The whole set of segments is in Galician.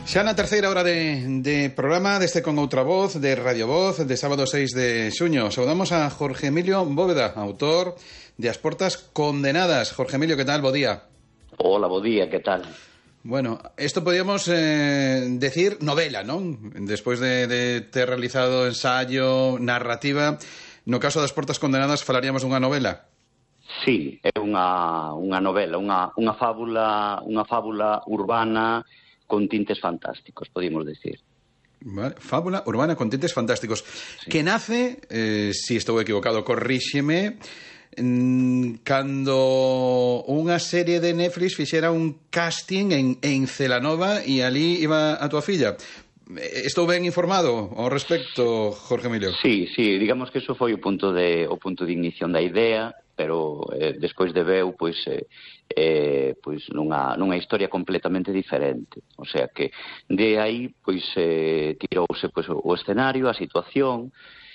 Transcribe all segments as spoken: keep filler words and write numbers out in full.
Xa na terceira hora de, de programa deste Con Outra Voz, de Radio Voz, de sábado seis de xuño. Saudamos a Jorge Emilio Bóveda, autor de As portas condenadas. Jorge Emilio, que tal? Bo día. Hola, bo día, que tal? Bueno, esto podríamos eh, decir novela, non? Despois de, de ter realizado ensayo, narrativa, no caso das portas condenadas falaríamos dunha novela? Sí, é unha, unha novela, unha, unha fábula, unha fábula urbana con tintes fantásticos, podemos decir. Vale. Fábula urbana con tintes fantásticos. Sí. Que nace, eh, si estou equivocado, corríxeme, cando unha serie de Netflix fixera un casting en, en Celanova e ali iba a tua filla. Estou ben informado ao respecto, Jorge Emilio? Sí, sí, digamos que eso foi o punto de, o punto de ignición da idea, pero eh, despois de veu, pois, eh, eh, pois nunha, nunha historia completamente diferente. O sea que de aí, pois, eh, tirouse pois, o escenario, a situación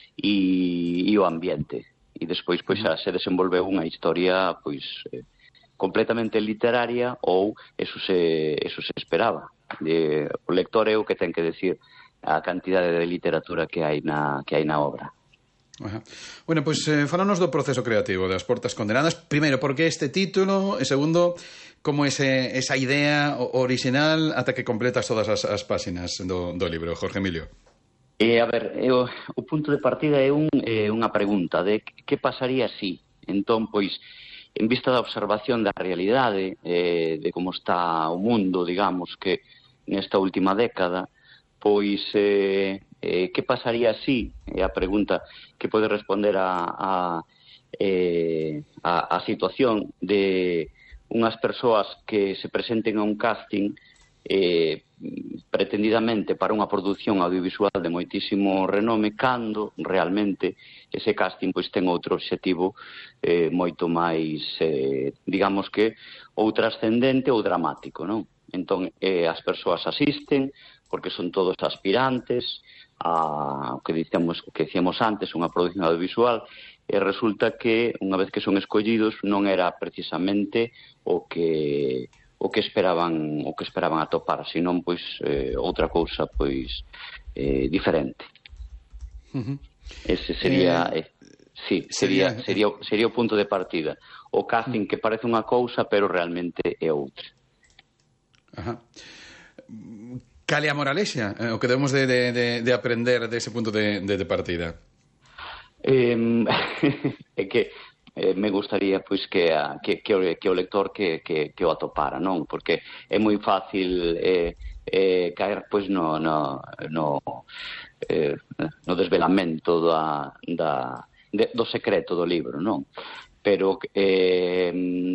e, e o ambiente. E despois, pois, xa se desenvolveu unha historia, pois, eh, completamente literaria, ou eso se, eso se esperaba. De, o lector é o que ten que decir a cantidade de literatura que hai na, que hai na obra. Ajá. Bueno, pois pues, eh, falanos do proceso creativo das portas condenadas. Primeiro, por que este título? E segundo, como ese, esa idea original ata que completas todas as, as páxinas do, do libro, Jorge Emilio? Eh, a ver, eh, o, o punto de partida é un, eh, unha pregunta de que pasaría si. Entón, pois, en vista da observación da realidade, eh, de como está o mundo, digamos, que nesta última década, pois, eh, eh, que pasaría si? É a pregunta que pode responder a, a, eh, a, a situación de unhas persoas que se presenten a un casting eh, pretendidamente para unha produción audiovisual de moitísimo renome, cando realmente ese casting pois ten outro obxectivo eh, moito máis, eh, digamos que, ou trascendente ou dramático, non? Entón, eh, as persoas asisten porque son todos aspirantes a o que dicíamos, que dicíamos antes, unha produción audiovisual, e resulta que, unha vez que son escollidos, non era precisamente o que o que esperaban o que esperaban atopar, senón pois eh, outra cousa pois eh, diferente. Uh-huh. Ese sería eh, eh, sí, sería sería sería o punto de partida. O casting que parece unha cousa, pero realmente é outra. Ajá. Cal é a moralexa? O que debemos de, de, de, de aprender dese punto de, de, de partida? Eh, é que eh, me gustaría pois que, a, que, que, o, que o lector que, que, que o atopara, non? Porque é moi fácil eh, eh, caer pois no, no, no, eh, no desvelamento da, da, de, do secreto do libro, non? Pero eh,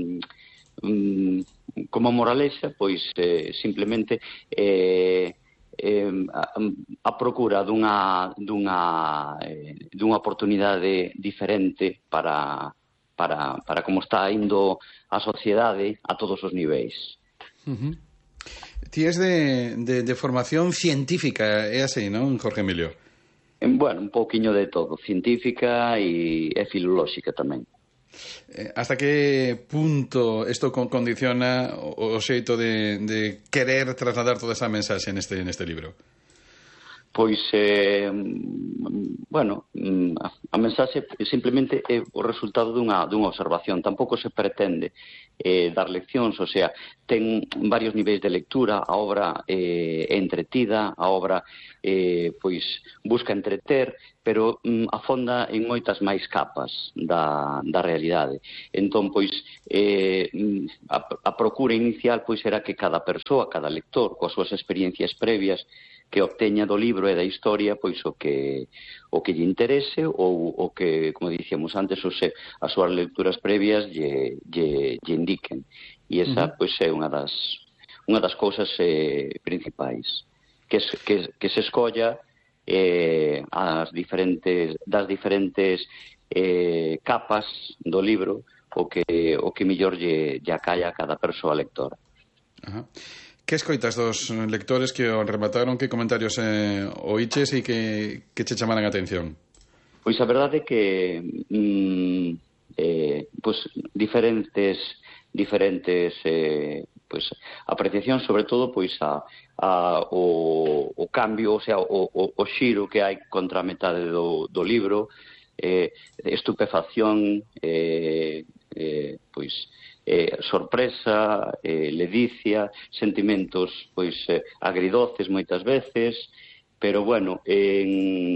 mm, como moralexa, pois eh, simplemente eh, eh, a, a procura dunha dunha eh, dunha oportunidade diferente para para para como está indo a sociedade a todos os niveis. Uh-huh. Ti es de, de, de formación científica, é así, non, Jorge Emilio? Bueno, un pouquiño de todo, científica e, e filolóxica tamén. Eh, hasta que punto isto condiciona o, o xeito de, de querer trasladar toda esa mensaxe neste, neste libro? Pois, eh, bueno, a, a mensaxe simplemente é o resultado dunha, dunha observación. Tampouco se pretende eh, dar leccións, o sea, ten varios niveis de lectura, a obra eh, é entretida, a obra eh, pois busca entreter, pero mm, afonda en moitas máis capas da, da realidade. Entón, pois, eh, a, a procura inicial pois era que cada persoa, cada lector, coas súas experiencias previas, que obteña do libro e da historia pois o que o que lle interese ou o que, como dicíamos antes, o se, as súas lecturas previas lle, lle, lle indiquen. E esa, uh-huh. pois, é unha das unha das cousas eh, principais. Que, que, que se escolla eh, as diferentes, das diferentes eh, capas do libro o que, o que mellor lle, lle acalla a cada persoa lectora. Ajá. Que escoitas dos lectores que o remataron? Que comentarios eh, oíches e que, que che chamaran a atención? Pois a verdade é que mm, eh, pois diferentes diferentes eh, pois apreciación sobre todo pois a, a o, o cambio, o sea, o, o, o xiro que hai contra a metade do, do libro, eh, estupefacción, eh, eh, pois eh, sorpresa, eh, ledicia, sentimentos pois eh, agridoces moitas veces, pero bueno, en